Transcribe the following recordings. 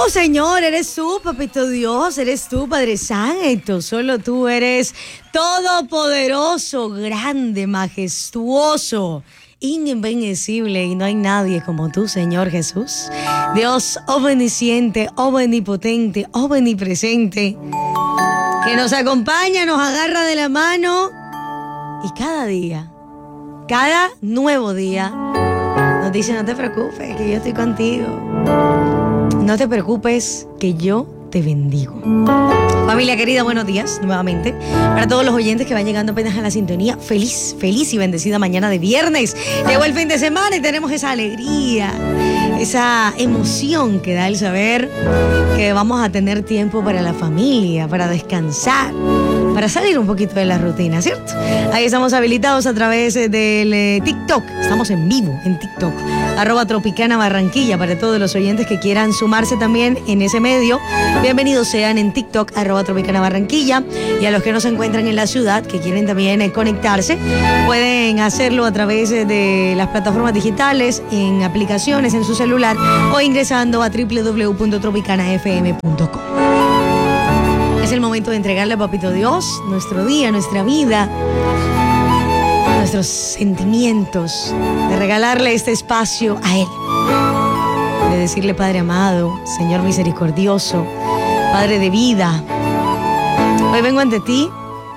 Señor, eres tú, Papito Dios, eres tú, Padre Santo. Solo tú eres todopoderoso, grande, majestuoso, invencible, y no hay nadie como tú, Señor Jesús. Dios omnisciente, omnipotente, omnipresente, que nos acompaña, nos agarra de la mano y cada día, cada nuevo día, nos dice: no te preocupes, que yo estoy contigo. No te preocupes, que yo te bendigo. Familia querida, buenos días nuevamente. Para todos los oyentes que van llegando apenas a la sintonía, feliz y bendecida mañana de viernes. Llegó el fin de semana y tenemos esa alegría, esa emoción que da el saber que vamos a tener tiempo para la familia, para descansar, para salir un poquito de la rutina, ¿cierto? Ahí estamos habilitados a través del TikTok. Estamos en vivo en TikTok. @Tropicana Barranquilla, para todos los oyentes que quieran sumarse también en ese medio. Bienvenidos sean en TikTok, @Tropicana Barranquilla. Y a los que no se encuentran en la ciudad, que quieren también conectarse, pueden hacerlo a través de las plataformas digitales, en aplicaciones, en su celular, o ingresando a www.tropicanafm.com. Es el momento de entregarle a Papito Dios nuestro día, nuestra vida, nuestros sentimientos, de regalarle este espacio a Él, de decirle: Padre amado, Señor misericordioso, Padre de vida, hoy vengo ante ti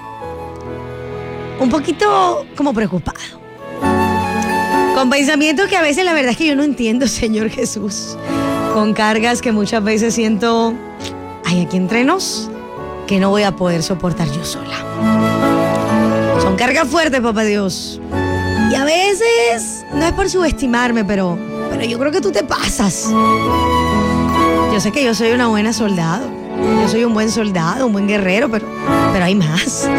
un poquito como preocupado, con pensamientos que a veces la verdad es que yo no entiendo, Señor Jesús, con cargas que muchas veces siento, hay aquí entre nos, que no voy a poder soportar yo sola. Son cargas fuertes, papá Dios. Y a veces, no es por subestimarme, pero yo creo que tú te pasas. Yo sé que yo soy una buena soldado. Yo soy un buen soldado, un buen guerrero, pero hay más.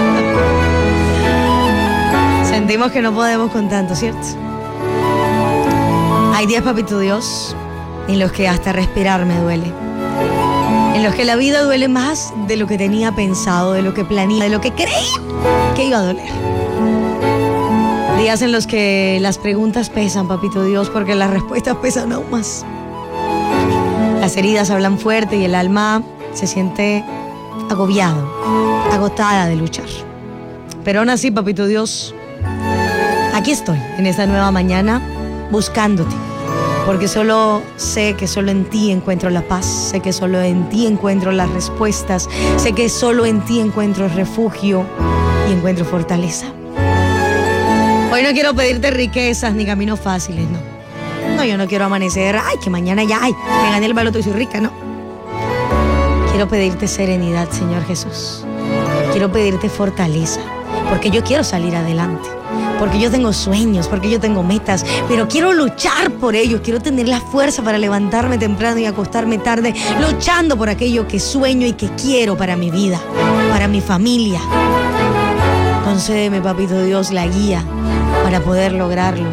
Sentimos que no podemos con tanto, ¿cierto? Hay días, papito Dios, en los que hasta respirar me duele. En los que la vida duele más de lo que tenía pensado, de lo que planeé, de lo que creía que iba a doler. Días en los que las preguntas pesan, papito Dios, porque las respuestas pesan aún más. Las heridas hablan fuerte y el alma se siente agobiado, agotada de luchar. Pero aún así, papito Dios, aquí estoy en esta nueva mañana buscándote. Porque solo sé que solo en ti encuentro la paz, sé que solo en ti encuentro las respuestas, sé que solo en ti encuentro refugio y encuentro fortaleza. Hoy no quiero pedirte riquezas ni caminos fáciles, no. No, yo no quiero amanecer, ay, que mañana ya, ay, me gané el baloto y soy rica, no. Quiero pedirte serenidad, Señor Jesús. Quiero pedirte fortaleza, porque yo quiero salir adelante. Porque yo tengo sueños, porque yo tengo metas, pero quiero luchar por ellos, quiero tener la fuerza para levantarme temprano y acostarme tarde, luchando por aquello que sueño y que quiero para mi vida, para mi familia. Concédeme, papito Dios, la guía para poder lograrlo.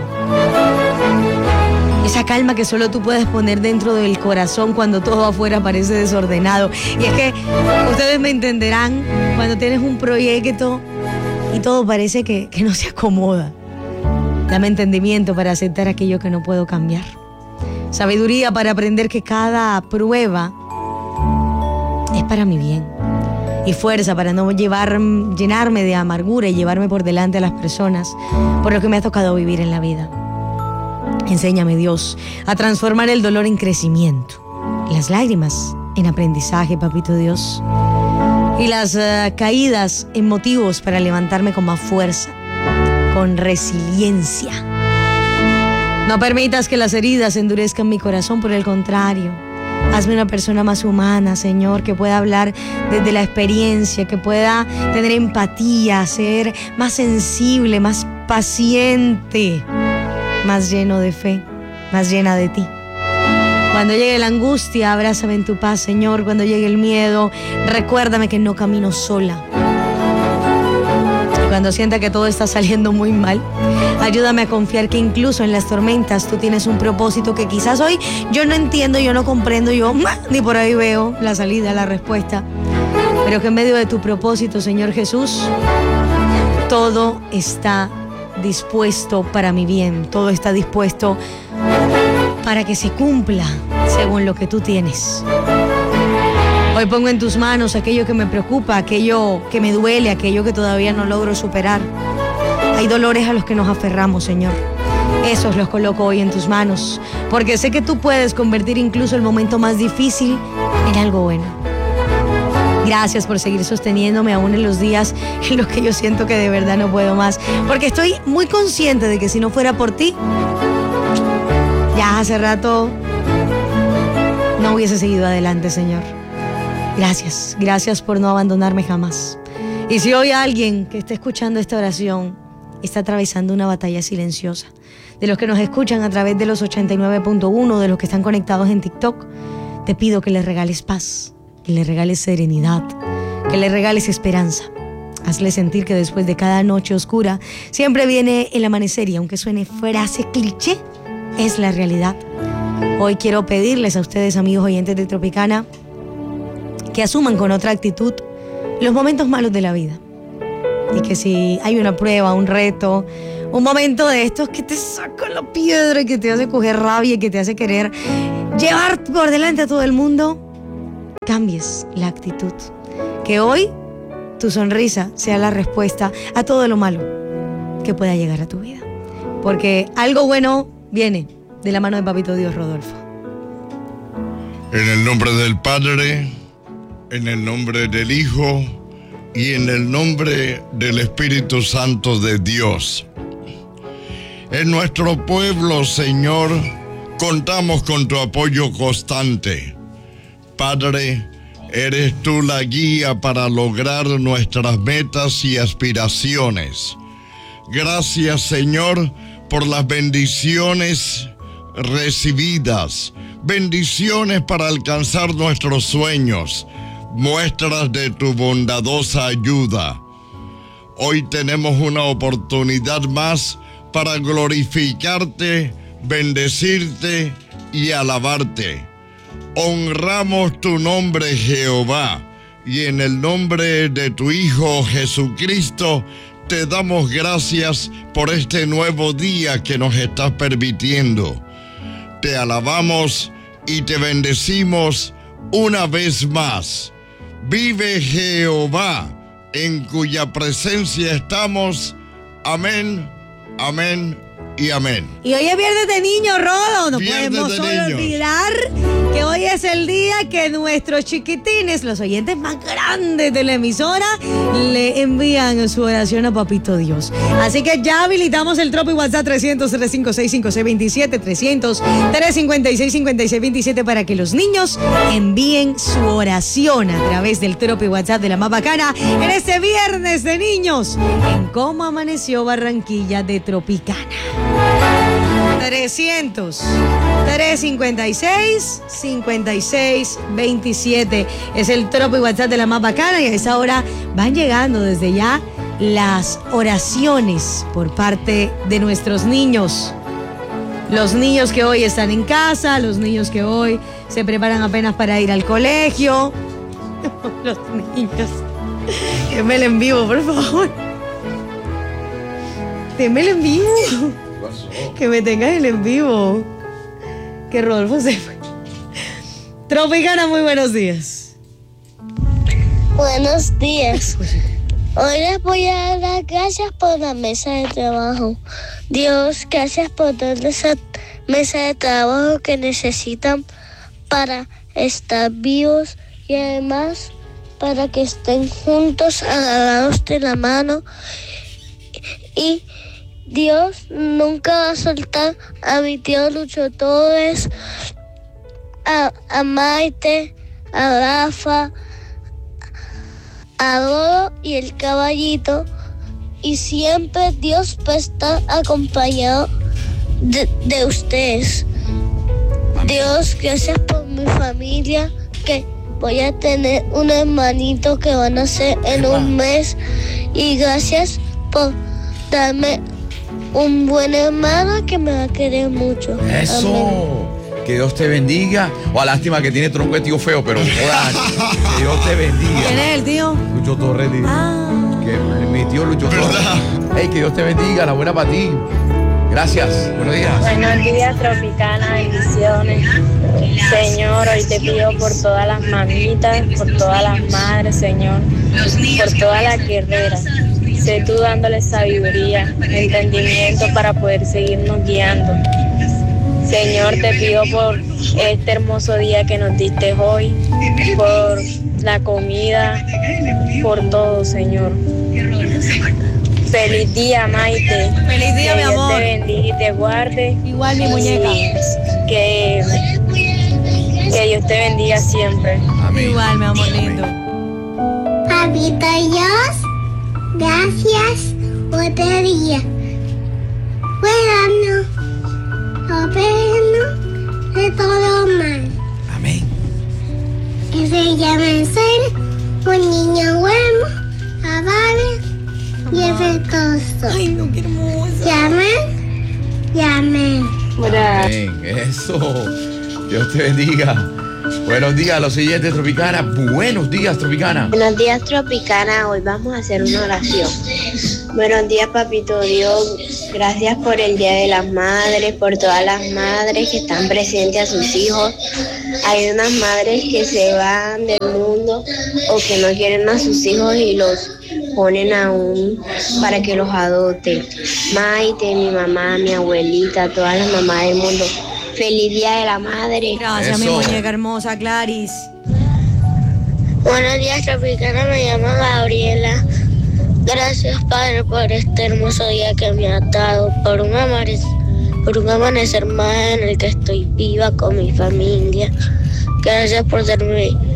Esa calma que solo tú puedes poner dentro del corazón cuando todo afuera parece desordenado. Y es que ustedes me entenderán cuando tienes un proyecto y todo parece que no se acomoda. Dame entendimiento para aceptar aquello que no puedo cambiar. Sabiduría para aprender que cada prueba es para mi bien. Y fuerza para no llenarme de amargura y llevarme por delante a las personas por lo que me ha tocado vivir en la vida. Enséñame, Dios, a transformar el dolor en crecimiento, las lágrimas en aprendizaje, papito Dios, y las caídas en motivos para levantarme con más fuerza, con resiliencia. No permitas que las heridas endurezcan mi corazón, por el contrario, hazme una persona más humana, Señor, que pueda hablar desde la experiencia, que pueda tener empatía, ser más sensible, más paciente, más lleno de fe, más llena de ti. Cuando llegue la angustia, abrázame en tu paz, Señor. Cuando llegue el miedo, recuérdame que no camino sola. Y cuando sienta que todo está saliendo muy mal, ayúdame a confiar que incluso en las tormentas tú tienes un propósito que quizás hoy yo no entiendo, yo no comprendo, yo ni por ahí veo la salida, la respuesta. Pero que en medio de tu propósito, Señor Jesús, todo está dispuesto para mi bien, todo está dispuesto para que se cumpla según lo que tú tienes. Hoy pongo en tus manos aquello que me preocupa, aquello que me duele, aquello que todavía no logro superar. Hay dolores a los que nos aferramos, Señor. Esos los coloco hoy en tus manos, porque sé que tú puedes convertir incluso el momento más difícil en algo bueno. Gracias por seguir sosteniéndome aún en los días en los que yo siento que de verdad no puedo más, porque estoy muy consciente de que si no fuera por ti, ya hace rato no hubiese seguido adelante, Señor. Gracias por no abandonarme jamás. Y si hoy alguien que esté escuchando esta oración está atravesando una batalla silenciosa, de los que nos escuchan a través de los 89.1, de los que están conectados en TikTok, te pido que les regales paz, que les regales serenidad, que les regales esperanza. Hazle sentir que después de cada noche oscura siempre viene el amanecer, y aunque suene frase cliché, es la realidad. Hoy quiero pedirles a ustedes, amigos oyentes de Tropicana, que asuman con otra actitud los momentos malos de la vida. Y que si hay una prueba, un reto, un momento de estos que te saca la piedra y que te hace coger rabia y que te hace querer llevar por delante a todo el mundo, cambies la actitud. Que hoy tu sonrisa sea la respuesta a todo lo malo que pueda llegar a tu vida. Porque algo bueno viene de la mano de Papito Dios, Rodolfo. En el nombre del Padre, en el nombre del Hijo y en el nombre del Espíritu Santo de Dios. En nuestro pueblo, Señor, contamos con tu apoyo constante. Padre, eres tú la guía para lograr nuestras metas y aspiraciones. Gracias, Señor, por las bendiciones recibidas, bendiciones para alcanzar nuestros sueños, muestras de tu bondadosa ayuda. Hoy tenemos una oportunidad más para glorificarte, bendecirte y alabarte. Honramos tu nombre, Jehová, y en el nombre de tu Hijo Jesucristo te damos gracias por este nuevo día que nos estás permitiendo. Te alabamos y te bendecimos una vez más. Vive Jehová, en cuya presencia estamos. Amén, amén y amén. Y hoy es viernes de niños, Rodo. No podemos olvidar que hoy es el día que nuestros chiquitines, los oyentes más grandes de la emisora, le envían su oración a Papito Dios. Así que ya habilitamos el Tropi WhatsApp 300-356-5627, 300-356-5627 para que los niños envíen su oración a través del Tropi WhatsApp de la más bacana en este viernes de niños en Cómo Amaneció Barranquilla de Tropicana. 300-356-5627 es el Tropi WhatsApp de la más bacana, y a esa hora van llegando desde ya las oraciones por parte de nuestros niños. Los niños que hoy están en casa, los niños que hoy se preparan apenas para ir al colegio. Los niños. Démelo en vivo, por favor. Démelo en vivo. Que me tengas el en vivo. Que Rodolfo se fue. Tropicana, muy buenos días. Buenos días. Hoy les voy a dar las gracias por la mesa de trabajo. Dios, gracias por darles esa mesa de trabajo que necesitan para estar vivos y además para que estén juntos, agarrados de la mano. Y Dios nunca va a soltar a mi tío Lucho Torres, a Maite, a Rafa, a Rodo y el caballito. Y siempre Dios va a estar acompañado de ustedes. Dios, gracias por mi familia, que voy a tener un hermanito que van a nacer en un mes. Y gracias por darme un buen hermano que me va a querer mucho. Eso. Amén. Que Dios te bendiga. O lástima que tiene tronco de tío feo, pero joder, que Dios te bendiga. ¿Quién es el tío? Lucho Torres. Que mi tío Lucho Torres. Hey, que Dios te bendiga, la buena para ti. Gracias. Buenos días. Buenos días, Tropicana, bendiciones. Señor, hoy te pido por todas las mamitas, por todas las madres, Señor, por todas las guerreras. Sé tú dándoles sabiduría, entendimiento para poder seguirnos guiando. Señor, te pido por este hermoso día que nos diste hoy, por la comida, por todo, Señor. Feliz día, Maite. Feliz día, que mi amor. Dios te bendiga y te guarde. Igual mi muñeca. Que Dios te bendiga siempre. Amén. Igual, mi amor lindo. Papito Dios, gracias por este día. Cuídanos, protégenos de todo mal. Amén. Que se llame ser un niño bueno, amable y afectuoso. Ay, no, qué hermosa. Llamen, llamen. Amén. Eso. Dios te bendiga. Buenos días, los siguientes, Tropicana. Buenos días, Tropicana. Buenos días, Tropicana. Hoy vamos a hacer una oración. Buenos días, Papito Dios. Gracias por el Día de las Madres, por todas las madres que están presentes a sus hijos. Hay unas madres que se van del mundo o que no quieren a sus hijos y los ponen aún para que los adopten. Maite, mi mamá, mi abuelita, todas las mamás del mundo. Feliz Día de la Madre. Gracias, mi Eso. muñeca hermosa, Claris. Buenos días, Tropicana. Me llamo Gabriela. Gracias, Padre, por este hermoso día que me has dado, por un amanecer más en el que estoy viva con mi familia. Gracias por darme